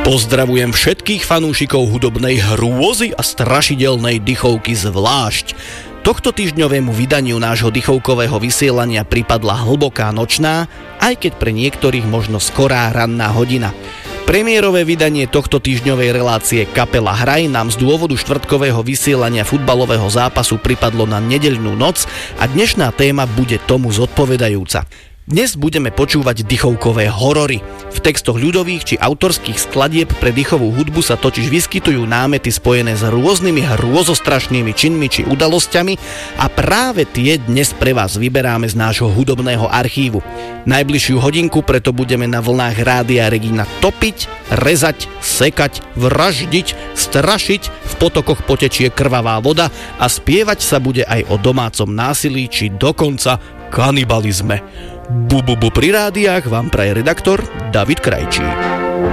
Pozdravujem všetkých fanúšikov hudobnej hrôzy a strašidelnej dychovky zvlášť. Tohto týždňovému vydaniu nášho dychovkového vysielania pripadla hlboká nočná, aj keď pre niektorých možno skorá ranná hodina. Premiérové vydanie tohto týždňovej relácie Kapela Hraj nám z dôvodu štvrtkového vysielania futbalového zápasu pripadlo na nedeľnú noc a dnešná téma bude tomu zodpovedajúca. Dnes budeme počúvať dychovkové horory. V textoch ľudových či autorských skladieb pre dychovú hudbu sa totiž vyskytujú námety spojené s rôznymi hrôzostrašnými činmi či udalosťami a práve tie dnes pre vás vyberáme z nášho hudobného archívu. Najbližšiu hodinku preto budeme na vlnách Rádia Regina topiť, rezať, sekať, vraždiť, strašiť, v potokoch potečie krvavá voda a spievať sa bude aj o domácom násilí či dokonca kanibalizme. Bububu pri rádiách vám praje redaktor David Krajčí.